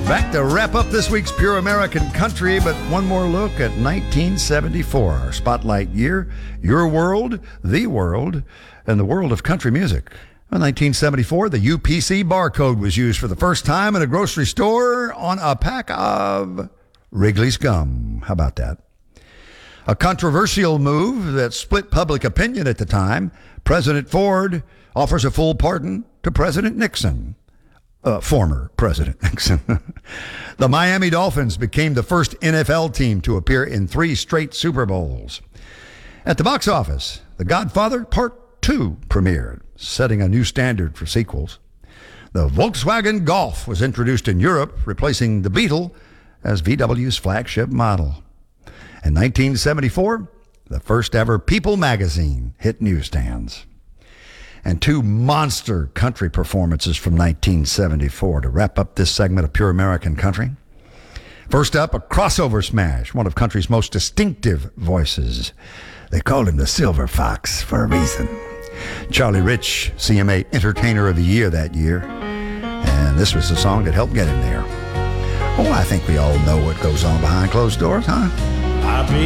Back to wrap up this week's Pure American Country, but one more look at 1974, our spotlight year, your world, and the world of country music. In 1974, the UPC barcode was used for the first time in a grocery store on a pack of Wrigley's gum. How about that? A controversial move that split public opinion at the time. President Ford offers a full pardon to President Nixon. Former President Nixon. The Miami Dolphins became the first NFL team to appear in 3 straight Super Bowls. At the box office, The Godfather Part 2 premiered, setting a new standard for sequels. The Volkswagen Golf was introduced in Europe, replacing the Beetle as VW's flagship model. In 1974, the first ever People magazine hit newsstands. And 2 monster country performances from 1974 to wrap up this segment of Pure American Country. First up, a crossover smash, one of country's most distinctive voices. They called him the Silver Fox for a reason. Charlie Rich, CMA Entertainer of the Year that year. And this was the song that helped get him there. Oh, I think we all know what goes on behind closed doors, huh? I've been